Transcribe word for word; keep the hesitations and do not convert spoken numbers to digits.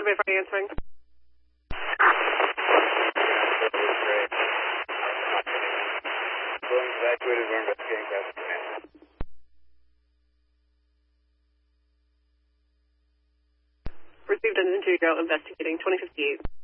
Bay Friday answering. Evacuated, we're investigating traffic command. Received an Indigo investigating twenty fifty-eight.